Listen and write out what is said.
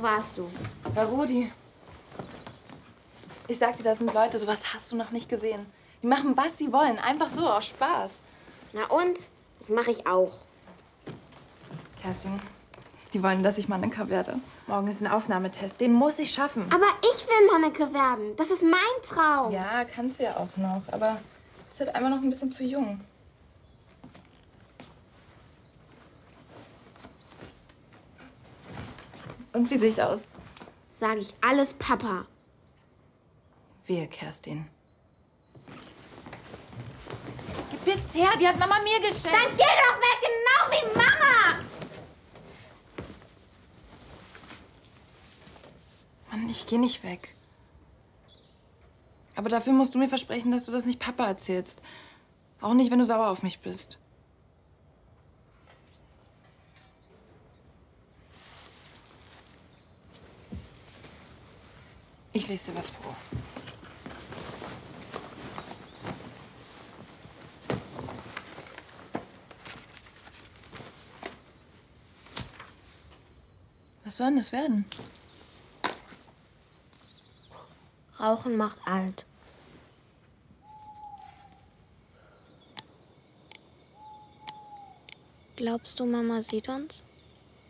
Wo warst du? Bei Rudi. Ich sagte, da sind Leute, sowas hast du noch nicht gesehen. Die machen, was sie wollen, einfach so, aus Spaß. Na und? Das mache ich auch. Kerstin, die wollen, dass ich Mannequin werde. Morgen ist ein Aufnahmetest, den muss ich schaffen. Aber ich will Manneke werden. Das ist mein Traum. Ja, kannst du ja auch noch, aber du bist halt einfach noch ein bisschen zu jung. Und wie sehe ich aus? Sag ich alles Papa. Wehe, Kerstin. Gib jetzt her, die hat Mama mir geschenkt. Dann geh doch weg, genau wie Mama! Mann, ich geh nicht weg. Aber dafür musst du mir versprechen, dass du das nicht Papa erzählst. Auch nicht, wenn du sauer auf mich bist. Ich lese dir was vor. Was soll denn das werden? Rauchen macht alt. Glaubst du, Mama sieht uns?